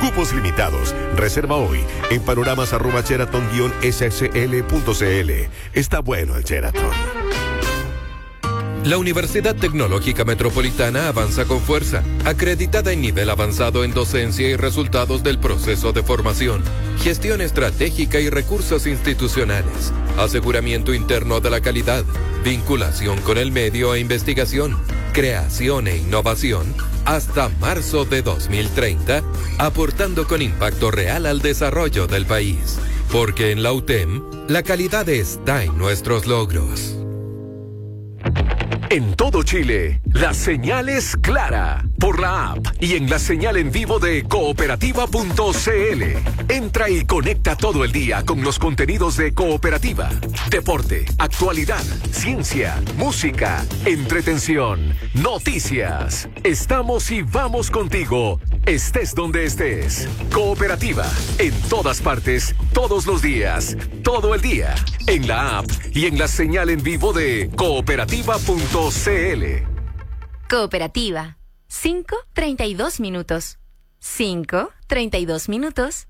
Cupos limitados. Reserva hoy en panoramas@sheraton-ssl.cl. Está bueno el Sheraton. La Universidad Tecnológica Metropolitana avanza con fuerza, acreditada en nivel avanzado en docencia y resultados del proceso de formación, gestión estratégica y recursos institucionales, aseguramiento interno de la calidad, vinculación con el medio e investigación, creación e innovación, hasta marzo de 2030, aportando con impacto real al desarrollo del país. Porque en la UTEM, la calidad está en nuestros logros. En todo Chile, la señal es clara por la app y en la señal en vivo de cooperativa.cl. Entra y conecta todo el día con los contenidos de Cooperativa. Deporte, actualidad, ciencia, música, entretención, noticias. Estamos y vamos contigo, estés donde estés. Cooperativa, en todas partes, todos los días, todo el día. En la app y en la señal en vivo de cooperativa.cl. Cooperativa. 5:32 minutos. 5:32 minutos.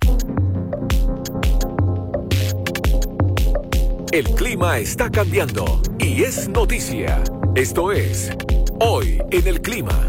El clima está cambiando y es noticia. Esto es Hoy en el Clima.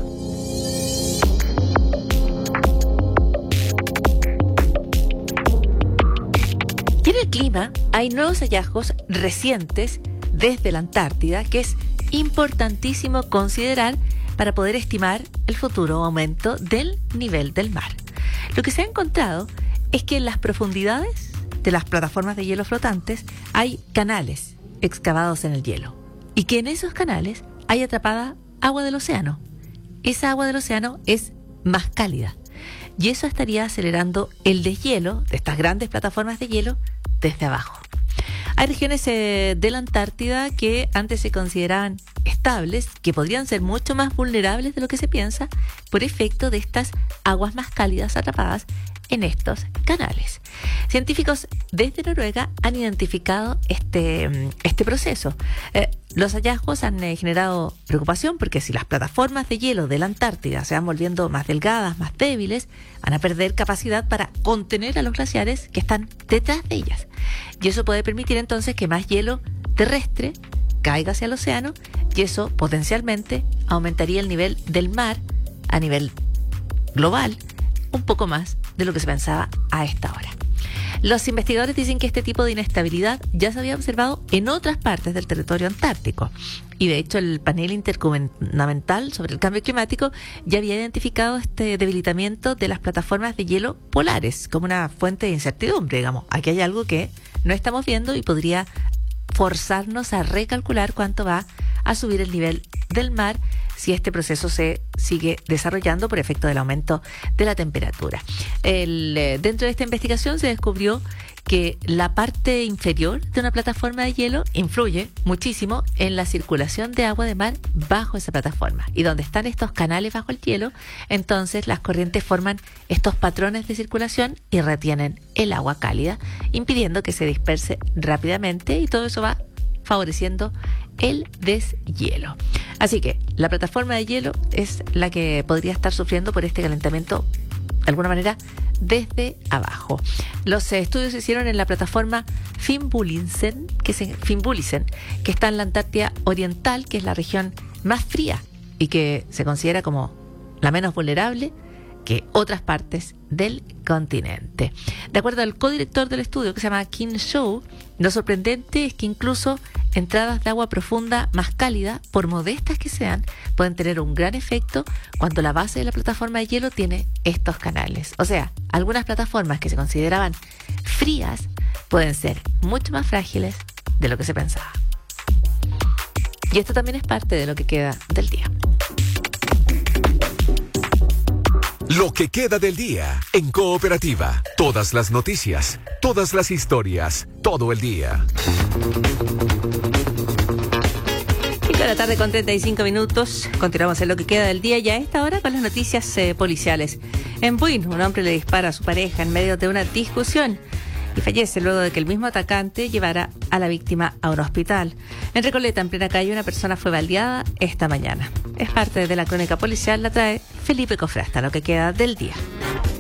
Y en el clima hay nuevos hallazgos recientes desde la Antártida que es importantísimo considerar para poder estimar el futuro aumento del nivel del mar. Lo que se ha encontrado es que en las profundidades de las plataformas de hielo flotantes hay canales excavados en el hielo y que en esos canales hay atrapada agua del océano. Esa agua del océano es más cálida y eso estaría acelerando el deshielo de estas grandes plataformas de hielo desde abajo. Hay regiones de la Antártida que antes se consideraban estables, que podrían ser mucho más vulnerables de lo que se piensa por efecto de estas aguas más cálidas atrapadas en estos canales. Científicos desde Noruega han identificado este proceso. Los hallazgos han generado preocupación porque si las plataformas de hielo de la Antártida se van volviendo más delgadas, más débiles, van a perder capacidad para contener a los glaciares que están detrás de ellas. Y eso puede permitir entonces que más hielo terrestre caiga hacia el océano y eso potencialmente aumentaría el nivel del mar a nivel global un poco más de lo que se pensaba a esta hora. Los investigadores dicen que este tipo de inestabilidad ya se había observado en otras partes del territorio antártico. Y de hecho el panel intergubernamental sobre el cambio climático ya había identificado este debilitamiento de las plataformas de hielo polares como una fuente de incertidumbre, digamos. Aquí hay algo que no estamos viendo y podría forzarnos a recalcular cuánto va a subir el nivel del mar si este proceso se sigue desarrollando por efecto del aumento de la temperatura. Dentro de esta investigación se descubrió que la parte inferior de una plataforma de hielo influye muchísimo en la circulación de agua de mar bajo esa plataforma. Y donde están estos canales bajo el hielo, entonces las corrientes forman estos patrones de circulación y retienen el agua cálida, impidiendo que se disperse rápidamente y todo eso va favoreciendo el deshielo. Así que la plataforma de hielo es la que podría estar sufriendo por este calentamiento de alguna manera desde abajo. Los estudios se hicieron en la plataforma Fimbulisen, que está en la Antártida Oriental, que es la región más fría y que se considera como la menos vulnerable que otras partes del continente. De acuerdo al codirector del estudio, que se llama Kim Shaw, lo sorprendente es que incluso entradas de agua profunda más cálida, por modestas que sean, pueden tener un gran efecto cuando la base de la plataforma de hielo tiene estos canales. O sea, algunas plataformas que se consideraban frías pueden ser mucho más frágiles de lo que se pensaba. Y esto también es parte de lo que queda del día. Lo que queda del día en Cooperativa. Todas las noticias, todas las historias, todo el día. 5 de la tarde con 35 minutos. Continuamos en lo que queda del día y a esta hora con las noticias policiales. En Buin, un hombre le dispara a su pareja en medio de una discusión y fallece luego de que el mismo atacante llevara a la víctima a un hospital. En Recoleta, en plena calle, una persona fue baleada esta mañana. Es parte de la crónica policial, la trae Felipe Cofrasta, lo que queda del día.